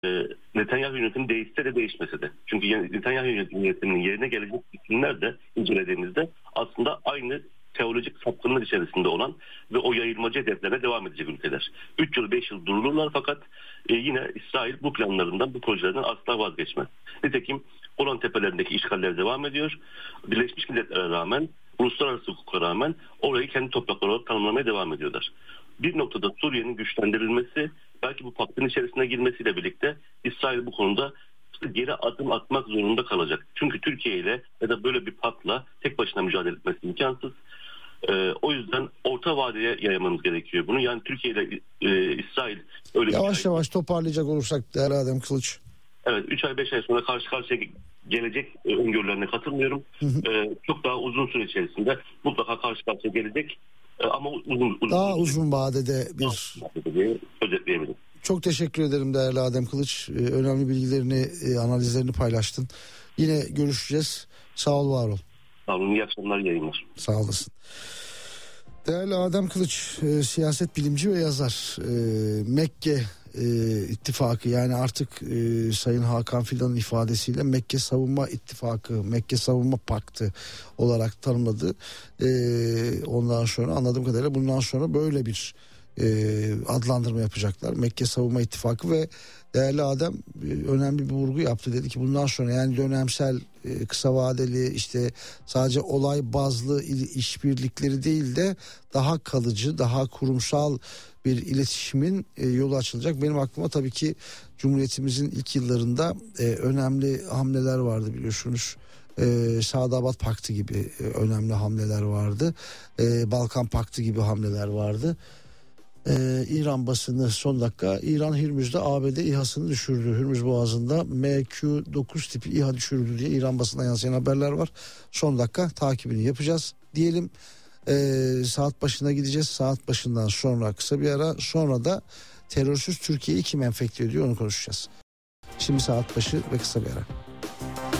Netanyahu yönetimi değişse de değişmese de. Çünkü Netanyahu yönetiminin yerine gelecek isimler de incelediğimizde aslında aynı teolojik sapkınlık içerisinde olan ve o yayılmacı hedeflerine devam edecek ülkeler. 3 yıl 5 yıl dururlar fakat yine İsrail bu planlarından, bu projelerden asla vazgeçmez. Nitekim Golan Tepelerindeki işgaller devam ediyor. Birleşmiş Milletler'e rağmen, uluslararası hukuka rağmen orayı kendi toprakları olarak tanımlamaya devam ediyorlar. Bir noktada Suriye'nin güçlendirilmesi, belki bu paktın içerisine girmesiyle birlikte İsrail bu konuda geri adım atmak zorunda kalacak. Çünkü Türkiye ile ya da böyle bir paktla tek başına mücadele etmesi imkansız. O yüzden orta vadeye yayamamız gerekiyor bunu. Yani Türkiye ile İsrail öyle yavaş yavaş toparlayacak olursak değerli Adem Kılıç. Evet, 3 ay 5 ay sonra karşı karşıya gelecek öngörülerine katılmıyorum. Çok daha uzun süre içerisinde mutlaka karşı karşıya gelecek. Ama uzun vadede bir özetleyebilirim. Çok teşekkür ederim değerli Adem Kılıç. Önemli bilgilerini, analizlerini paylaştın. Yine görüşeceğiz. Sağ ol, var ol. Sağ olun, iyi akşamlar, yayınlar. Sağ olasın. Değerli Adem Kılıç, siyaset bilimci ve yazar. Mekke ittifakı, yani artık Sayın Hakan Fidan'ın ifadesiyle Mekke Savunma İttifakı, Mekke Savunma Paktı olarak tanımladı. Ondan sonra anladığım kadarıyla bundan sonra böyle bir adlandırma yapacaklar. Mekke Savunma İttifakı ve değerli Adem önemli bir vurgu yaptı. Dedi ki bundan sonra, yani dönemsel, kısa vadeli, işte sadece olay bazlı işbirlikleri değil de daha kalıcı, daha kurumsal bir iletişimin yolu açılacak. Benim aklıma tabii ki Cumhuriyetimizin ilk yıllarında önemli hamleler vardı, biliyorsunuz. Sadabat Paktı gibi önemli hamleler vardı. Balkan Paktı gibi hamleler vardı. İran basını son dakika, İran Hürmüz'de ABD İHA'sını düşürdü. Hürmüz Boğazı'nda MQ-9 tipi İHA düşürüldü diye İran basına yansıyan haberler var. Son dakika takibini yapacağız diyelim. Saat başına gideceğiz. Saat başından sonra kısa bir ara, sonra da terörsüz Türkiye'yi kim enfekte ediyor onu konuşacağız. Şimdi saat başı ve kısa bir ara.